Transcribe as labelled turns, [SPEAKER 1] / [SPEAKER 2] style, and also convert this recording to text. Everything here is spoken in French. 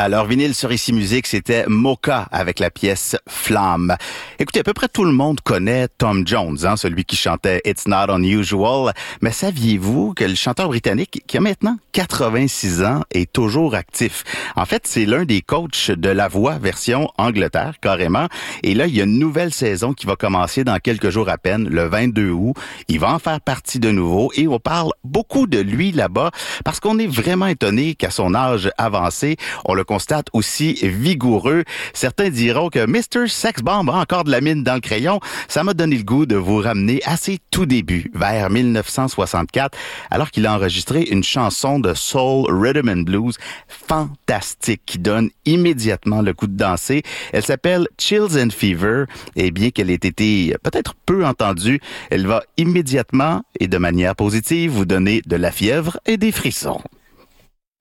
[SPEAKER 1] Voilà, leur vinyle sur Ici Musique, c'était Mocha avec la pièce Flamme. Écoutez, à peu près tout le monde connaît Tom Jones, celui qui chantait It's Not Unusual. Mais saviez-vous que le chanteur britannique, qui a maintenant 86 ans, est toujours actif? En fait, c'est l'un des coachs de La Voix version Angleterre, carrément. Et là, il y a une nouvelle saison qui va commencer dans quelques jours à peine, le 22 août. Il va en faire partie de nouveau et on parle beaucoup de lui là-bas parce qu'on est vraiment étonné qu'à son âge avancé, on le constate aussi vigoureux. Certains diront que Mr. Sexbomb a encore de la mine dans le crayon. Ça m'a donné le goût de vous ramener à ses tout débuts, vers 1964, alors qu'il a enregistré une chanson de soul rhythm and blues fantastique qui donne immédiatement le coup de danser. Elle s'appelle Chills and Fever et bien qu'elle ait été peut-être peu entendue, elle va immédiatement et de manière positive vous donner de la fièvre et des frissons.